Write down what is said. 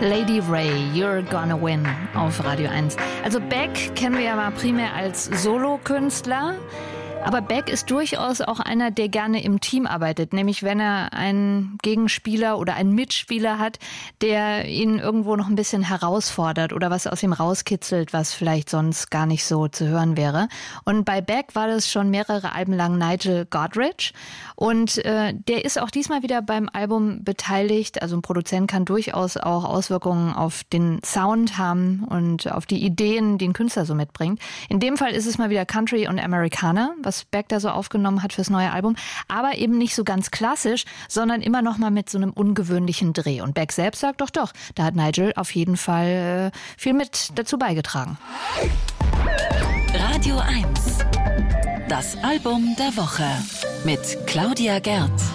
Lady Ray, You're Gonna Win auf Radio 1. Also Beck kennen wir ja mal primär als Solokünstler. Aber Beck ist durchaus auch einer, der gerne im Team arbeitet, nämlich wenn er einen Gegenspieler oder einen Mitspieler hat, der ihn irgendwo noch ein bisschen herausfordert oder was aus ihm rauskitzelt, was vielleicht sonst gar nicht so zu hören wäre. Und bei Beck war das schon mehrere Alben lang Nigel Godrich und der ist auch diesmal wieder beim Album beteiligt. Also ein Produzent kann durchaus auch Auswirkungen auf den Sound haben und auf die Ideen, die ein Künstler so mitbringt. In dem Fall ist es mal wieder Country und Americana, was Beck da so aufgenommen hat fürs neue Album, aber eben nicht so ganz klassisch, sondern immer noch mal mit so einem ungewöhnlichen Dreh. Und Beck selbst sagt doch, da hat Nigel auf jeden Fall viel mit dazu beigetragen. Radio 1, das Album der Woche mit Claudia Gerth.